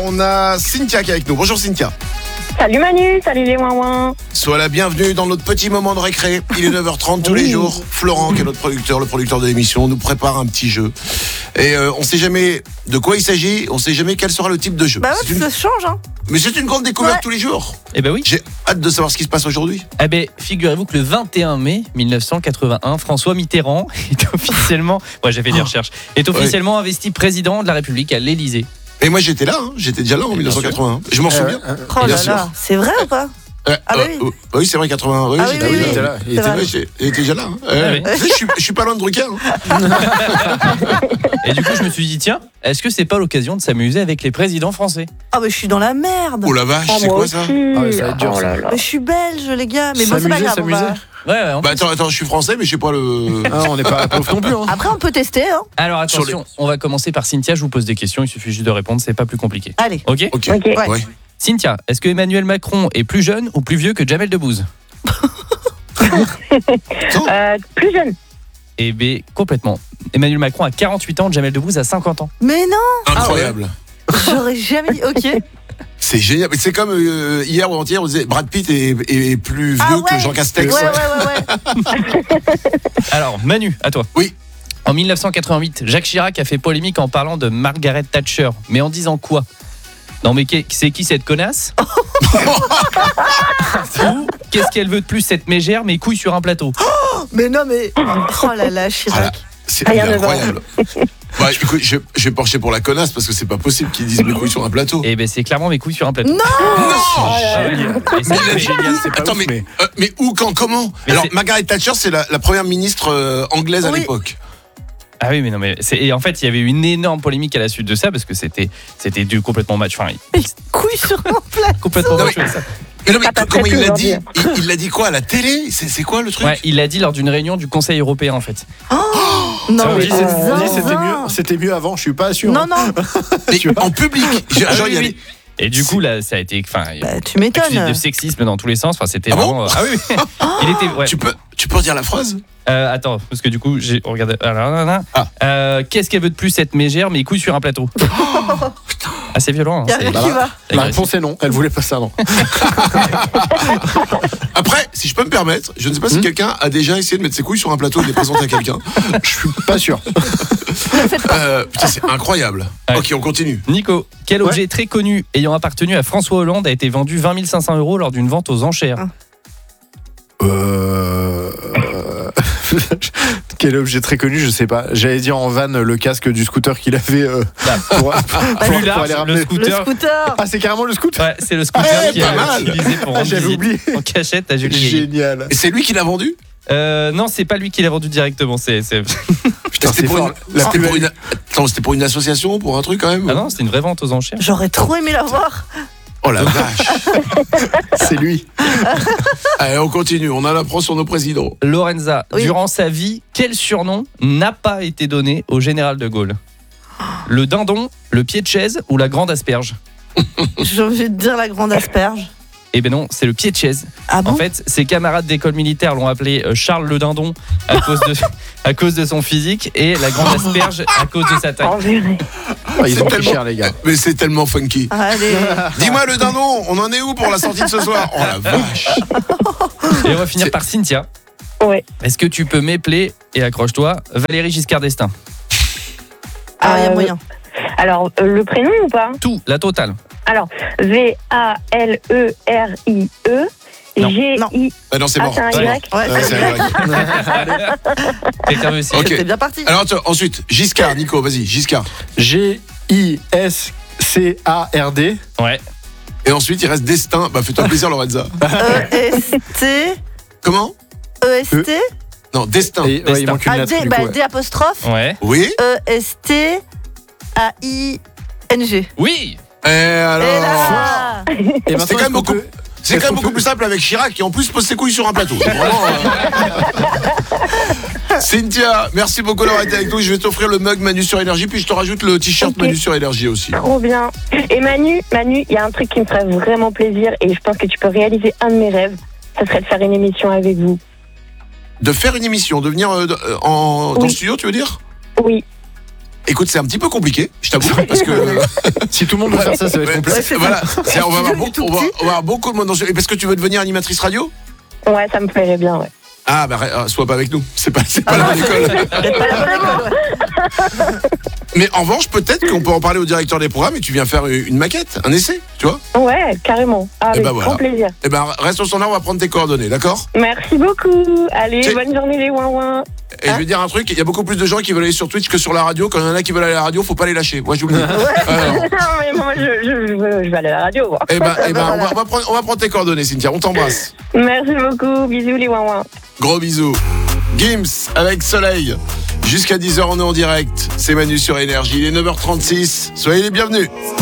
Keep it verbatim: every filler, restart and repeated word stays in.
On a Cynthia qui est avec nous. Bonjour Cynthia. Salut Manu, salut les ouin-ouin. Sois la bienvenue dans notre petit moment de récré. Il est neuf heures trente tous les jours. Florent, qui est notre producteur, le producteur de l'émission, nous prépare un petit jeu. Et euh, on ne sait jamais de quoi il s'agit, on ne sait jamais quel sera le type de jeu. Bah ouais, C'est une... ça change, hein. Mais c'est une grande découverte Ouais. tous les jours. Eh ben oui. J'ai hâte de savoir ce qui se passe aujourd'hui. Eh ben, figurez-vous que le vingt et un mai mille neuf cent quatre-vingt-un, François Mitterrand est officiellement, ouais, j'ai fait des recherches, est officiellement investi président de la République à l'Élysée. Et moi j'étais là, hein. J'étais déjà là en dix-neuf cent quatre-vingt-un. Je m'en souviens. Oh Bien là sûr. là, c'est vrai ou pas? Euh, Ah bah euh, oui. euh, oui, c'est vrai, quatre-vingts. Oui, Ah oui, j'étais oui, là. oui. Il était là. Il était, vrai. ouais, j'ai- il était déjà là. hein. Euh, Ah oui. je, suis, je suis pas loin de Drucker. hein. Et du coup, je me suis dit, tiens, est-ce que c'est pas l'occasion de s'amuser avec les présidents français? Ah bah je suis dans la merde. Oh la vache, Ah, c'est moi quoi aussi. ça Ah ouais, ça va être dur, Oh ça. là là. Mais je suis belge, les gars. Mais bon, c'est pas S'amuser, grave. on va- s'amuser. Ouais, ouais. en Bah plus. attends, attends, je suis français, mais je sais pas le. Ah, on n'est pas pauvre non plus. Hein. Après, on peut tester, hein. Alors Sur attention, on va commencer par Cynthia. Je vous pose des questions, il suffit juste de répondre, c'est pas plus compliqué. Allez. Ok? Ok. Ok. Ouais. Ouais. Cynthia, est-ce que Emmanuel Macron est plus jeune ou plus vieux que Jamel Debbouze? Euh, plus jeune. Eh bien, complètement. Emmanuel Macron a quarante-huit ans, Jamel Debbouze a cinquante ans. Mais non, Incroyable. j'aurais jamais dit. Ok. C'est génial. Mais c'est comme euh, hier ou avant-hier, on disait Brad Pitt est, est- est plus vieux Ah ouais. que Jean Castex. Ouais, ouais, ouais, ouais. Alors, Manu, à toi. Oui. En mille neuf cent quatre-vingt-huit, Jacques Chirac a fait polémique en parlant de Margaret Thatcher. Mais en disant quoi? Non mais qu'est- c'est qui cette connasse? Ou qu'est-ce qu'elle veut de plus cette mégère, mais couilles sur un plateau? Mais non, mais. Oh là là, Chirac. C'est Rien ne va. incroyable. Bah, écoute, je, je vais pencher pour la connasse parce que c'est pas possible qu'ils disent mes couilles sur un plateau. Eh ben c'est clairement mes couilles sur un plateau. Non. Non Génial. Et ça Mais il a fait dit génial. où c'est pas Attends, ouf, mais, mais- euh, mais où, quand, comment Mais Alors, c'est- Margaret Thatcher, c'est la, la première ministre euh, anglaise à Oui. l'époque. Ah oui, mais non, mais c'est- et en fait, il y avait eu une énorme polémique à la suite de ça parce que c'était c'était du complètement match. Enfin, Mais couille sur un plat. complètement Non, match. mais- Mais non, mais Ah, pas comment très il l'a aujourd'hui. dit il, il l'a dit quoi à la télé C'est c'est quoi le truc Ouais, il l'a dit lors d'une réunion du Conseil européen en fait. Non, on mais dit, c'est- on dit, c'était zinzin. mieux, c'était mieux avant. Je suis pas sûr. Non, hein. non, Mais tu vois. en public Genre, Ah genre, oui, il y oui. avait- Et du coup là, ça a été, enfin, bah, tu accusé m'étonnes. de sexisme dans tous les sens. Enfin, c'était Ah bon vraiment. euh, ah oui, oui. Il était. Ouais. tu, peux, tu peux redire la phrase Euh, attends, parce que du coup, j'ai regardé. Alors, là, là, Ah. Euh, qu'est-ce qu'elle veut de plus cette mégère, mais couilles sur un plateau? Ah, c'est violent. Hein, Y a c'est- rien Bah, qui va. c'est La agressif. réponse est non. Elle voulait pas ça, non. Après, si je peux me permettre, je ne sais pas si Hmm quelqu'un a déjà essayé de mettre ses couilles sur un plateau et de les présenter à quelqu'un. Je suis pas sûr. Euh, putain, c'est incroyable. Ouais. Ok, on continue. Nico, quel Ouais. objet très connu ayant appartenu à François Hollande a été vendu vingt mille cinq cents euros lors d'une vente aux enchères? Ah. Euh... Quel objet très connu, je sais pas. J'allais dire en van le casque du scooter qu'il avait euh, Bah, pour, pour- Plus pour large, aller le ramener. Le scooter. scooter. Ah, c'est carrément le scooter. Ouais, c'est le scooter Ouais, qui pas est mal. utilisé pour Ah, rendre j'avais visite oublié. en cachette à Julie Gaillet. Génial. Et c'est lui qui l'a vendu Euh, non, c'est pas lui qui l'a vendu directement. C'est, c'est... Putain, C'était c'est pour, fort. une... La c'était plus pour une... Attends, c'était pour une association, pour un truc quand même Ah non, c'était une vraie vente aux enchères. J'aurais trop aimé la voir. Oh la vache. c'est lui. Allez, on continue, on en apprend sur nos présidents. Lorenza, Oui. durant sa vie, quel surnom n'a pas été donné au général de Gaulle? Le dindon, le pied de chaise ou la grande asperge? J'ai envie de dire la grande asperge. Eh ben non, c'est le pied de chaise. Ah bon? En fait, ses camarades d'école militaire l'ont appelé euh, Charles le dindon à cause de à cause de son physique et la grande asperge à cause de sa taille. En vérité. Ah, ils C'est ont pris tellement- cher, les gars. Mais c'est tellement funky. Allez. Dis-moi le dindon, on en est où pour la sortie de ce soir? Oh la vache. Et on va finir C'est- par Cynthia. Ouais. Est-ce que tu peux m'épeler, et accroche-toi, Valérie Giscard d'Estaing? Ah, il y a Euh, moyen. Alors, euh, le prénom ou pas? Tout, la totale. Alors, V A L E R I E Non. G I. Ah non, c'est Ah, mort. c'est un Ouais. Y. Ouais, Ouais, c'est c'est bien. vrai. Quelqu'un veut essayer? Ok. C'était bien parti. Alors attends, ensuite, Giscard, Nico, vas-y, Giscard. G I S C A R D. Ouais. Et ensuite, il reste Destin. Bah, fais-toi plaisir, Lorenza. E S T. Comment E S T. Non, Destin. Et ouais, il manque une Ah, lettre. D, du bah, coup, ouais. D apostrophe. Ouais. Oui E S T A I N G. Oui. Et alors Et là. Et maintenant, C'est quand est-ce même qu'on beaucoup, peut- c'est est-ce quand même qu'on beaucoup peut- plus simple avec Chirac qui en plus pose ses couilles sur un plateau. Vraiment, euh. Cynthia, merci beaucoup d'avoir été avec nous. Je vais t'offrir le mug Manu sur Énergie, puis je te rajoute le t-shirt Ok. Manu sur Énergie aussi. Trop bien. Et Manu, Manu, il y a un truc qui me ferait vraiment plaisir et je pense que tu peux réaliser un de mes rêves. Ça serait de faire une émission avec vous. De faire une émission, de venir euh, de- euh, en, dans Oui. le studio, tu veux dire? Oui. Écoute, c'est un petit peu compliqué, je t'avoue, parce que Si tout le monde veut faire ça, ça va être Ouais, compliqué. c'est- voilà, c'est- on va avoir, Studio est beaucoup, tout on va- petit. on va avoir beaucoup de monde dans ce- Et parce que tu veux devenir animatrice radio? Ouais, ça me plairait bien, ouais. Ah bah euh, sois pas avec nous, c'est pas, c'est pas la bonne école. Peut-être pas la bonne école, ouais. Mais en revanche, peut-être qu'on peut en parler au directeur des programmes et tu viens faire une maquette, un essai, tu vois? Ouais, carrément. Ah, Eh avec ben voilà. grand plaisir. Eh ben reste au standard, on va prendre tes coordonnées, d'accord? Merci beaucoup. Allez, C'est- bonne journée les ouin ouin. Et je vais dire un truc, il y a beaucoup plus de gens qui veulent aller sur Twitch que sur la radio. Quand il y en a qui veulent aller à la radio, faut pas les lâcher. Moi, je vous le dis. Alors, Non, mais moi, je, je, je, veux- je vais aller à la radio. moi. eh ben, eh ben, on, va, on va prendre, on va prendre tes coordonnées, Cynthia. On t'embrasse. Merci beaucoup. Bisous les ouin ouin. Gros bisous. Gims avec Soleil. Jusqu'à dix heures, on est en direct. C'est Manu sur Énergie. Il est neuf heures trente-six. Soyez les bienvenus.